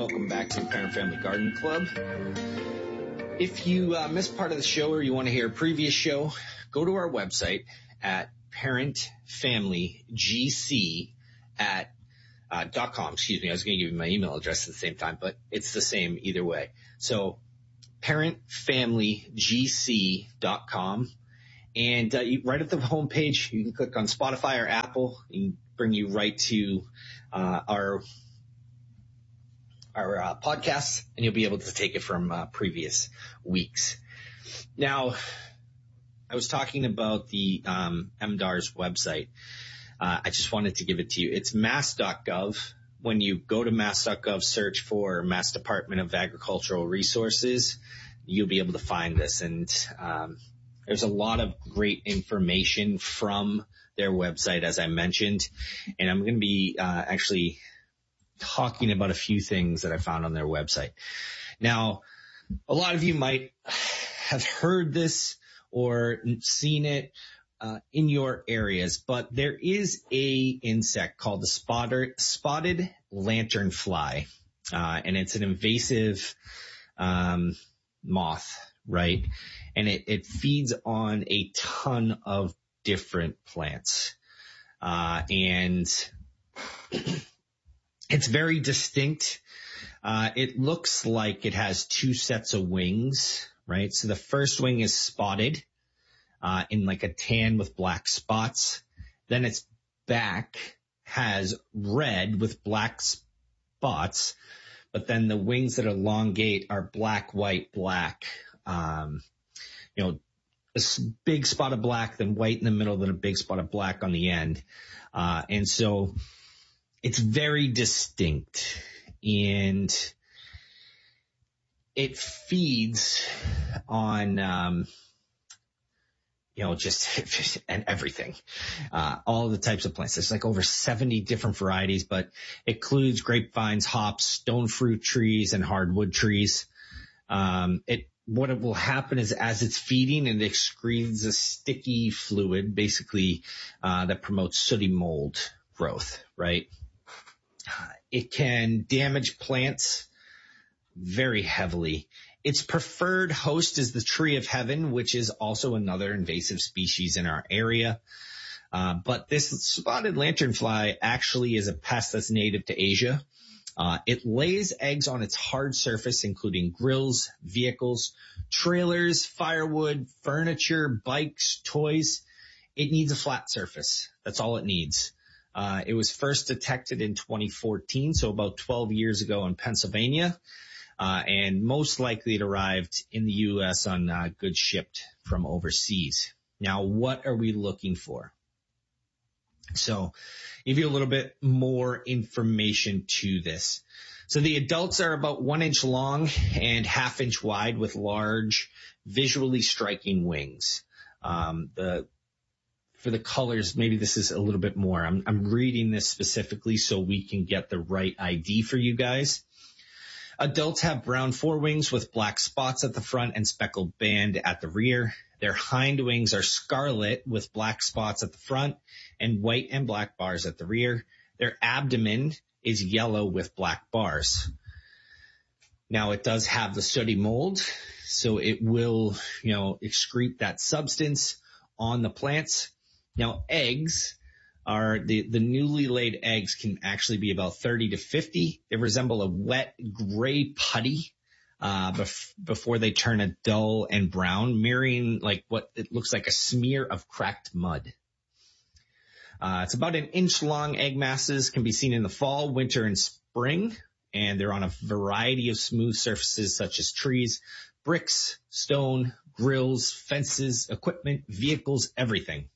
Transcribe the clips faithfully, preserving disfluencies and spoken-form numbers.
welcome back to the Parent Family Garden Club. If you uh, missed part of the show or you want to hear a previous show, go to our website at parentfamilygc at uh, dot com. Excuse me, I was going to give you my email address at the same time, but it's the same either way. So parentfamilygc dot com. And uh, you, right at the homepage, you can click on Spotify or Apple. It can bring you right to uh, our our uh, podcasts, and you'll be able to take it from uh, previous weeks. Now, I was talking about the um, M D A R's website. Uh, I just wanted to give it to you. It's mass dot gov. When you go to mass dot gov, search for Mass Department of Agricultural Resources, you'll be able to find this. And um, there's a lot of great information from their website, as I mentioned. And I'm going to be uh, actually talking about a few things that I found on their website. Now, a lot of you might have heard this or seen it uh, in your areas, but there is a insect called the spotted, spotted lanternfly, uh, and it's an invasive um, moth, right? And it, it feeds on a ton of different plants, uh, and it's very distinct. Uh, it looks like it has two sets of wings, right? So the first wing is spotted, uh, in like a tan with black spots. Then its back has red with black spots, but then the wings that elongate are black, white, black, um, you know, a big spot of black, then white in the middle, then a big spot of black on the end. Uh, and so it's very distinct, and it feeds on, um, you know, just and everything, uh, all the types of plants. There's like over seventy different varieties, but it includes grapevines, hops, stone fruit trees, and hardwood trees. Um, it what it will happen is as it's feeding, it excretes a sticky fluid, basically, uh, that promotes sooty mold growth, right? It can damage plants very heavily. Its preferred host is the tree of heaven, which is also another invasive species in our area. Uh, but this spotted lanternfly actually is a pest that's native to Asia. Uh, it lays eggs on its hard surface, including grills, vehicles, trailers, firewood, furniture, bikes, toys. It needs a flat surface. That's all it needs. Uh, it was first detected in twenty fourteen, so about twelve years ago in Pennsylvania, uh, and most likely it arrived in the U S on uh, goods shipped from overseas. Now, what are we looking for? So, give you a little bit more information to this. So the adults are about one inch long and half inch wide with large, visually striking wings. Um, the For the colors, maybe this is a little bit more. I'm, I'm reading this specifically so we can get the right I D for you guys. Adults have brown forewings with black spots at the front and speckled band at the rear. Their hind wings are scarlet with black spots at the front and white and black bars at the rear. Their abdomen is yellow with black bars. Now, it does have the sooty mold, so it will, you know, excrete that substance on the plants. Now, eggs are the, the newly laid eggs can actually be about thirty to fifty. They resemble a wet gray putty, uh, bef- before they turn a dull and brown, mirroring like what it looks like a smear of cracked mud. Uh, it's about an inch long. Egg masses can be seen in the fall, winter, and spring, and they're on a variety of smooth surfaces such as trees, bricks, stone, grills, fences, equipment, vehicles, everything.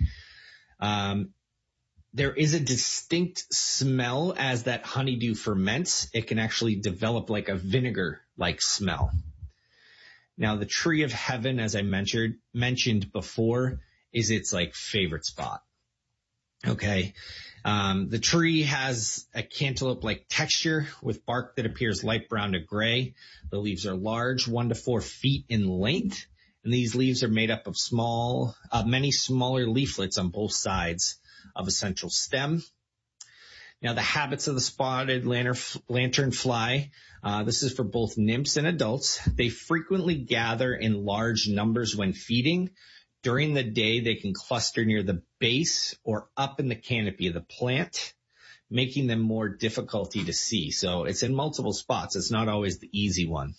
Um, there is a distinct smell as that honeydew ferments. It can actually develop like a vinegar-like smell. Now, the tree of heaven, as I mentioned, mentioned before, is its like favorite spot. Okay. Um, the tree has a cantaloupe-like texture with bark that appears light brown to gray. The leaves are large, one to four feet in length. And these leaves are made up of small, uh, many smaller leaflets on both sides of a central stem. Now, the habits of the spotted lantern fly, uh, this is for both nymphs and adults. They frequently gather in large numbers when feeding. During the day, they can cluster near the base or up in the canopy of the plant, making them more difficulty to see. So it's in multiple spots. It's not always the easy one.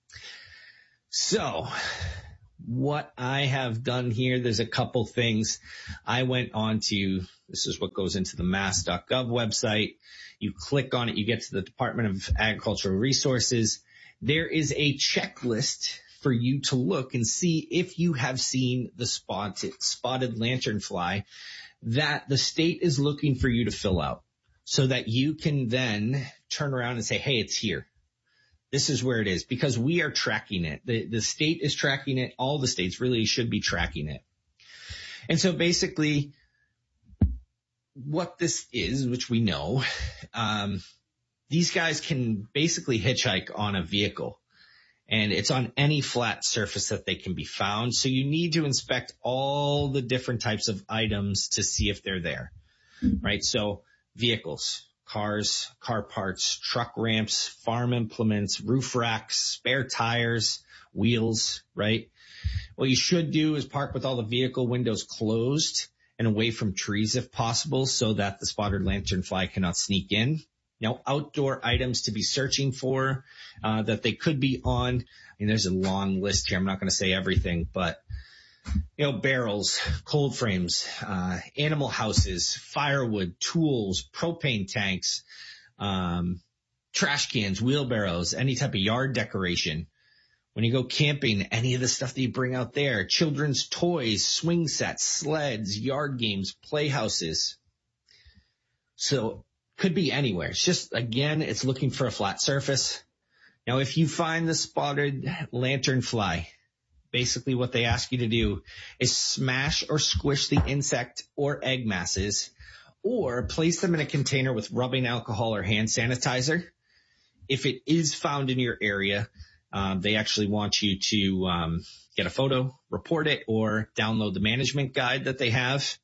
So what I have done here, there's a couple things. I went on to, this is what goes into the mass dot gov website. You click on it, you get to the Department of Agricultural Resources. There is a checklist for you to look and see if you have seen the spotted, spotted lanternfly that the state is looking for you to fill out, so that you can then turn around and say, hey, it's here. This is where it is, because we are tracking it. The, the state is tracking it. All the states really should be tracking it. And so basically what this is, which we know, um, these guys can basically hitchhike on a vehicle, and it's on any flat surface that they can be found. So you need to inspect all the different types of items to see if they're there, right? So vehicles, cars, car parts, truck ramps, farm implements, roof racks, spare tires, wheels, right? What you should do is park with all the vehicle windows closed and away from trees if possible, so that the spotted lanternfly cannot sneak in. Now, outdoor items to be searching for, uh, that they could be on. I mean, there's a long list here. I'm not going to say everything, but you know, barrels, cold frames, uh, animal houses, firewood, tools, propane tanks, um, trash cans, wheelbarrows, any type of yard decoration. When you go camping, any of the stuff that you bring out there, children's toys, swing sets, sleds, yard games, playhouses. So could be anywhere. It's just, again, it's looking for a flat surface. Now, if you find the spotted lanternfly, basically what they ask you to do is smash or squish the insect or egg masses, or place them in a container with rubbing alcohol or hand sanitizer. If it is found in your area, um, they actually want you to um, get a photo, report it, or download the management guide that they have.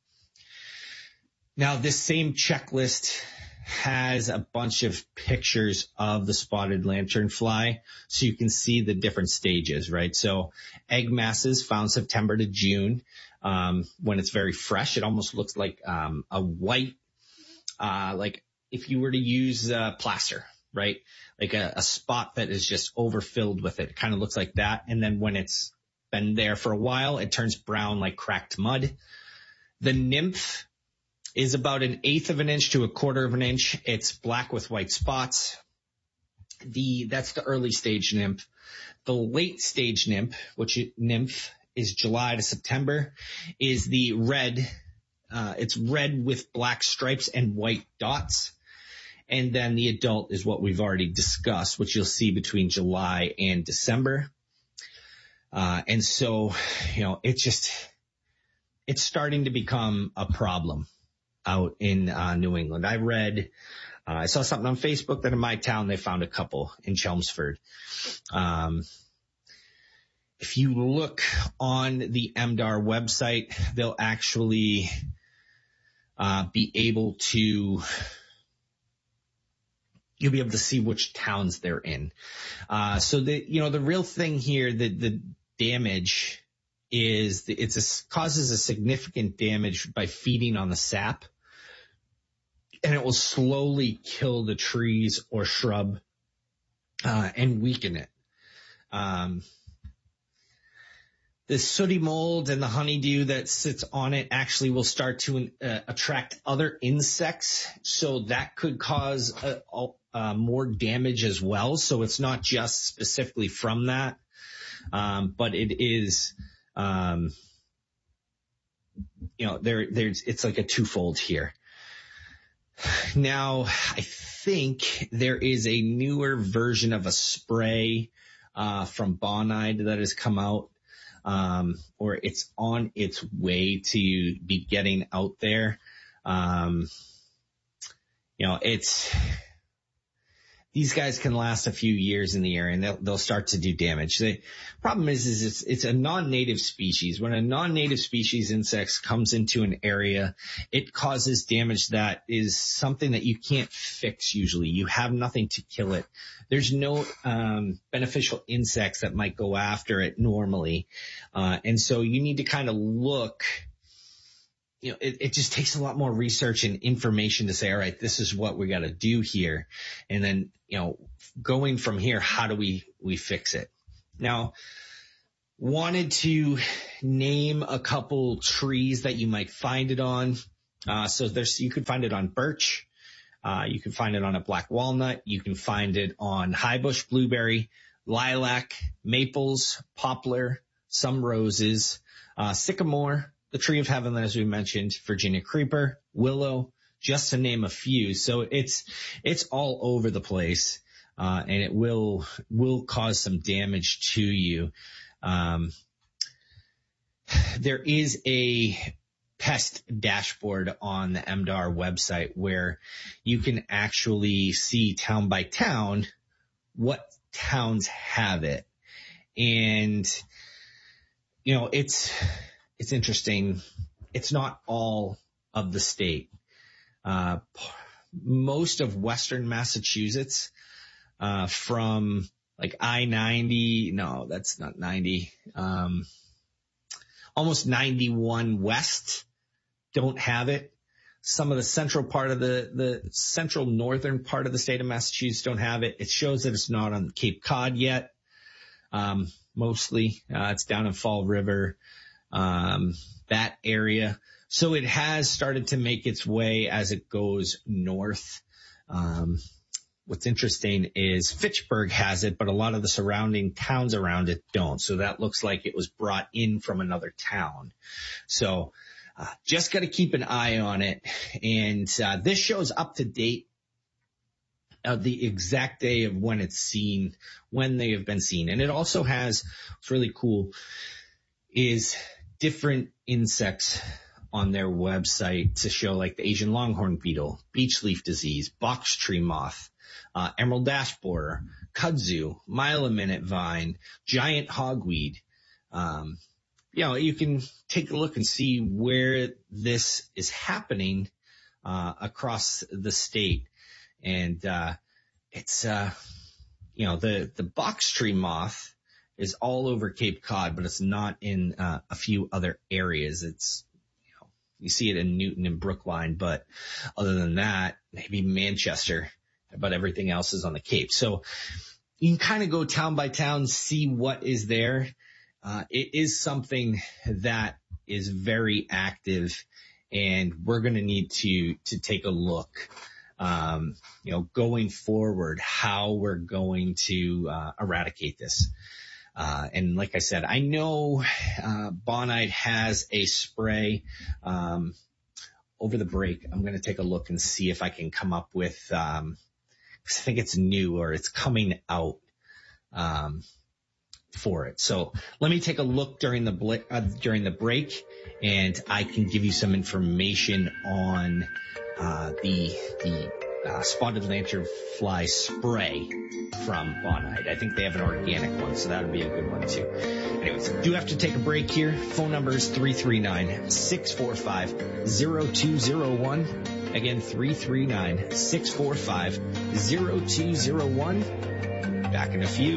Now, this same checklist has a bunch of pictures of the spotted lanternfly, so you can see the different stages, right? So egg masses found September to June. Um, when it's very fresh, it almost looks like um, a white, uh, like if you were to use uh, plaster, right? Like a, a spot that is just overfilled with it. It kind of looks like that. And then when it's been there for a while, it turns brown like cracked mud. The nymph is about an eighth of an inch to a quarter of an inch. It's black with white spots. The, that's the early stage nymph. The late stage nymph, which nymph is July to September, is the red. Uh, it's red with black stripes and white dots. And then the adult is what we've already discussed, which you'll see between July and December. Uh, and so, you know, it's just, it's starting to become a problem out in uh, New England. I read, uh, I saw something on Facebook that in my town they found a couple in Chelmsford. Um, if you look on the M D A R website, they'll actually uh, be able to, you'll be able to see which towns they're in. Uh, so the, you know, the real thing here, the, the damage is the, it's a, causes a significant damage by feeding on the sap. And it will slowly kill the trees or shrub, uh, and weaken it. Um, the sooty mold and the honeydew that sits on it actually will start to uh, attract other insects. So that could cause uh, uh, more damage as well. So it's not just specifically from that, um, but it is, um, you know, there, there's, it's like a twofold here. Now, I think there is a newer version of a spray uh, from Bonide that has come out, um, or it's on its way to be getting out there. Um, you know, it's these guys can last a few years in the air and they'll, they'll start to do damage. The problem is, is it's, it's a non-native species. When a non-native species insect comes into an area, it causes damage that is something that you can't fix usually. You have nothing to kill it. There's no um, beneficial insects that might go after it normally. Uh, and so you need to kind of look. You know, it, it just takes a lot more research and information to say, all right, this is what we got to do here. And then, you know, going from here, how do we, we fix it? Now, wanted to name a couple trees that you might find it on. Uh, so there's, you could find it on birch. Uh, you can find it on a black walnut. You can find it on high bush blueberry, lilac, maples, poplar, some roses, uh, sycamore, the tree of heaven, as we mentioned, Virginia creeper, willow, just to name a few. So it's, it's all over the place. Uh, and it will, will cause some damage to you. Um, there is a pest dashboard on the M D A R website where you can actually see town by town what towns have it. And, you know, it's, It's interesting. It's not all of the state. Uh, most of Western Massachusetts, uh, from like I ninety, no, that's not ninety, um, almost ninety-one west don't have it. Some of the central part of the, the central northern part of the state of Massachusetts don't have it. It shows that it's not on Cape Cod yet. Um, mostly, uh, it's down in Fall River. Um, that area. So it has started to make its way as it goes north. Um, what's interesting is Fitchburg has it, but a lot of the surrounding towns around it don't. So that looks like it was brought in from another town. So, uh, just got to keep an eye on it. And, uh, this shows up to date. Uh, the exact day of when it's seen, when they have been seen. And it also has, what's really cool is different insects on their website to show like the Asian longhorn beetle, beech leaf disease, box tree moth, uh, emerald ash borer, kudzu, mile a minute vine, giant hogweed. Um, you know, you can take a look and see where this is happening, uh, across the state. And, uh, it's, uh, you know, the, the box tree moth is all over Cape Cod, but it's not in uh, a few other areas. It's, you know, you see it in Newton and Brookline, but other than that, maybe Manchester, but everything else is on the Cape. So you can kind of go town by town, see what is there. Uh, it is something that is very active, and we're going to need to, to take a look, um, you know, going forward, how we're going to uh, eradicate this. Uh, and like I said, I know, uh, Bonide has a spray, um, over the break. I'm going to take a look and see if I can come up with, um, cause I think it's new or it's coming out, um, for it. So let me take a look during the bl- uh, during the break, and I can give you some information on, uh, the, the, Uh, spotted lanternfly spray from Bonide. I think they have an organic one, so that would be a good one too. Anyways, do have to take a break here. Phone number is three three nine, six four five, zero two zero one. Again, three three nine, six four five, zero two zero one. Back in a few.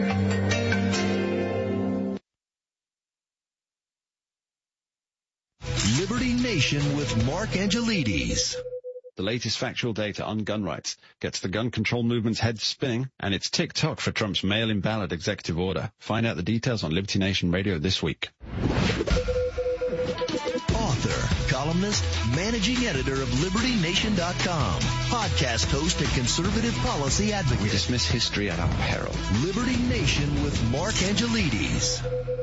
Liberty Nation with Mark Angelides. The latest factual data on gun rights gets the gun control movement's head spinning, and it's tick-tock for Trump's mail-in ballot executive order. Find out the details on Liberty Nation Radio this week. Author, columnist, managing editor of Liberty Nation dot com, podcast host and conservative policy advocate. We dismiss history at our peril. Liberty Nation with Mark Angelides.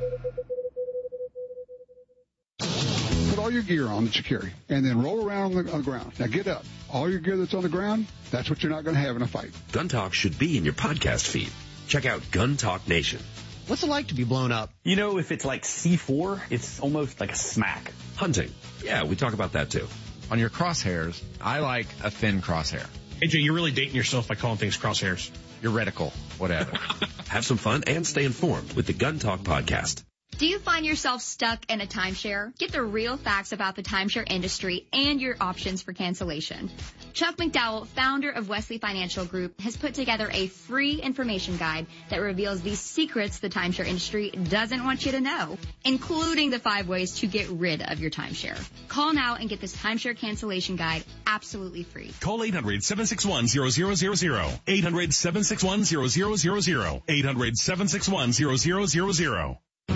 Put all your gear on that you carry, and then roll around on the, on the ground. Now get up. All your gear that's on the ground, that's what you're not going to have in a fight. Gun Talk should be in your podcast feed. Check out Gun Talk Nation. What's it like to be blown up? You know, if it's like C four, it's almost like a smack. Hunting. Yeah, we talk about that too. On your crosshairs, I like a thin crosshair. A J, you're really dating yourself by calling things crosshairs. Your reticle, whatever. Have some fun and stay informed with the Gun Talk podcast. Do you find yourself stuck in a timeshare? Get the real facts about the timeshare industry and your options for cancellation. Chuck McDowell, founder of Wesley Financial Group, has put together a free information guide that reveals the secrets the timeshare industry doesn't want you to know, including the five ways to get rid of your timeshare. Call now and get this timeshare cancellation guide absolutely free. Call eight hundred, seven six one, zero zero zero zero. eight hundred, seven six one, zero zero zero zero. eight hundred, seven six one, zero zero zero zero.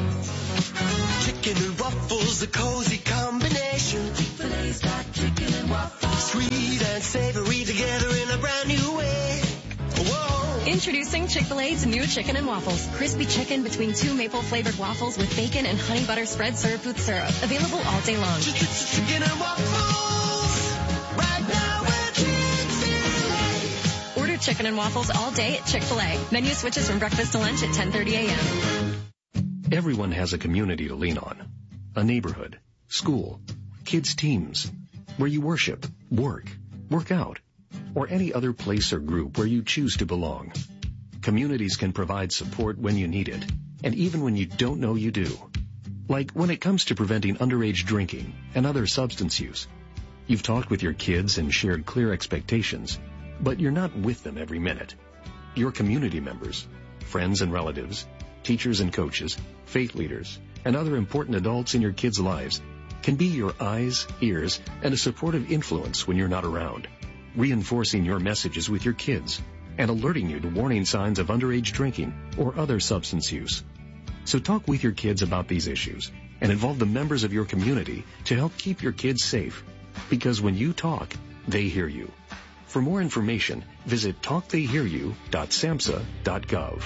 Chicken and waffles, a cozy combination. Chick-fil-A's got chicken and waffles. Sweet and savory together in a brand new way. Whoa. Introducing Chick-fil-A's new chicken and waffles. Crispy chicken between two maple-flavored waffles with bacon and honey butter spread served with syrup. Available all day long. Chicken and waffles. Right now at Chick-fil-A. Order chicken and waffles all day at Chick-fil-A. Menu switches from breakfast to lunch at ten thirty a.m. Everyone has a community to lean on. A neighborhood, school, kids' teams, where you worship, work, work out, or any other place or group where you choose to belong. Communities can provide support when you need it, and even when you don't know you do. Like when it comes to preventing underage drinking and other substance use. You've talked with your kids and shared clear expectations, but you're not with them every minute. Your community members, friends and relatives, teachers and coaches, faith leaders, and other important adults in your kids' lives can be your eyes, ears, and a supportive influence when you're not around, reinforcing your messages with your kids and alerting you to warning signs of underage drinking or other substance use. So talk with your kids about these issues and involve the members of your community to help keep your kids safe, because when you talk, they hear you. For more information, visit talk they hear you dot samhsa dot gov.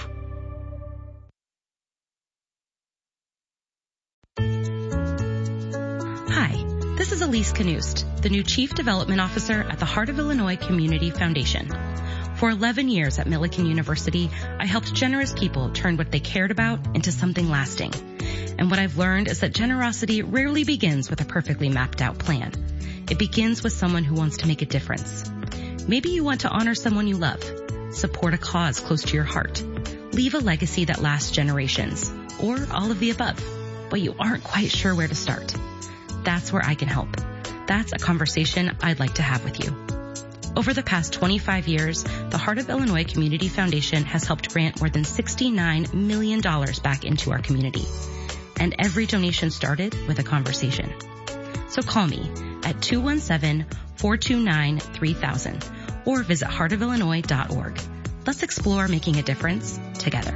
Hi, this is Elise Knust, the new Chief Development Officer at the Heart of Illinois Community Foundation. For eleven years at Millikan University, I helped generous people turn what they cared about into something lasting. And what I've learned is that generosity rarely begins with a perfectly mapped out plan. It begins with someone who wants to make a difference. Maybe you want to honor someone you love, support a cause close to your heart, leave a legacy that lasts generations, or all of the above, but you aren't quite sure where to start. That's where I can help. That's a conversation I'd like to have with you. Over the past twenty-five years, the Heart of Illinois Community Foundation has helped grant more than sixty-nine million dollars back into our community. And every donation started with a conversation. So call me at two one seven, four two nine, three thousand or visit heart of illinois dot org. Let's explore making a difference together.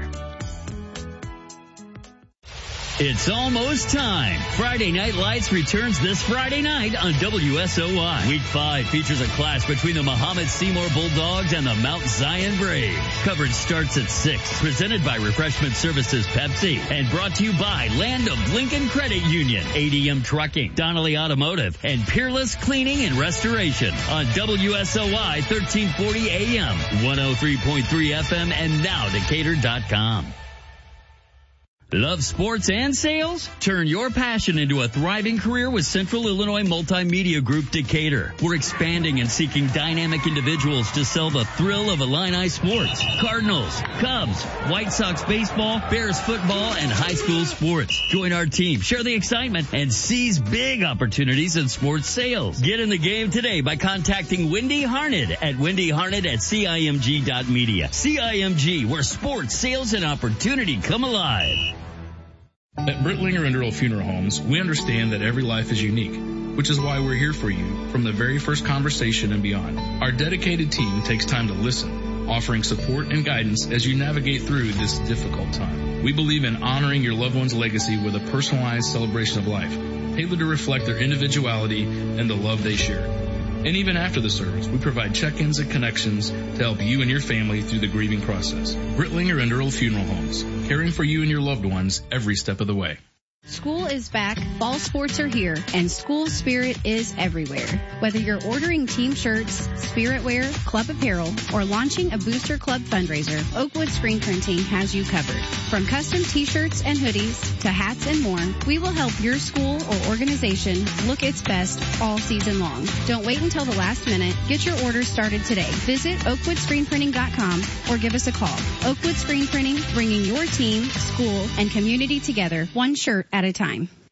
It's almost time. Friday Night Lights returns this Friday night on W S O Y. Week five features a clash between the Muhammad Seymour Bulldogs and the Mount Zion Braves. Coverage starts at six. Presented by Refreshment Services Pepsi and brought to you by Land of Lincoln Credit Union, A D M Trucking, Donnelly Automotive, and Peerless Cleaning and Restoration on W S O Y thirteen forty A M, one oh three point three F M, and now Decatur dot com. Love sports and sales? Turn your passion into a thriving career with Central Illinois Multimedia Group Decatur. We're expanding and seeking dynamic individuals to sell the thrill of Illini sports. Cardinals, Cubs, White Sox baseball, Bears football, and high school sports. Join our team, share the excitement, and seize big opportunities in sports sales. Get in the game today by contacting Wendy Harned at wendy harned at C I M G dot media. C I M G, where sports, sales, and opportunity come alive. At Brittlinger and Earl Funeral Homes, we understand that every life is unique, which is why we're here for you from the very first conversation and beyond. Our dedicated team takes time to listen, offering support and guidance as you navigate through this difficult time. We believe in honoring your loved one's legacy with a personalized celebration of life, tailored to reflect their individuality and the love they share. And even after the service, we provide check-ins and connections to help you and your family through the grieving process. Brittlinger and Earl Funeral Homes, caring for you and your loved ones every step of the way. School is back, fall sports are here, and school spirit is everywhere. Whether you're ordering team shirts, spirit wear, club apparel, or launching a booster club fundraiser, Oakwood Screen Printing has you covered. From custom t-shirts and hoodies to hats and more, we will help your school or organization look its best all season long. Don't wait until the last minute. Get your orders started today. Visit oakwood screen printing dot com or give us a call. Oakwood Screen Printing, bringing your team, school, and community together, one shirt at a time.